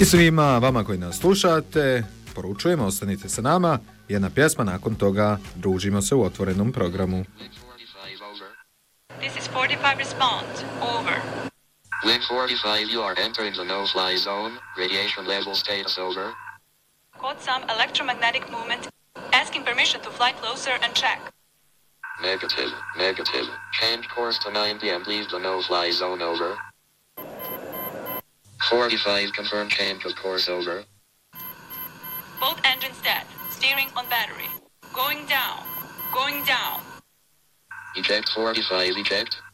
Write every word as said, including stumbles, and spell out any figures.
I svima vama koji nas slušate, poručujemo, ostanite sa nama, jedna pjesma, nakon toga družimo se u otvorenom programu. This is forty-five respond. Over. Link forty-five, you are entering the no-fly zone. Radiation level status over. Caught some electromagnetic movement. Asking permission to fly closer and check. Negative, negative. Change course to nine p.m. Leave the no-fly zone over. forty-five, confirm change of course over. Both engines dead. Steering on battery. Going down. Going down. Eject forty-five, eject.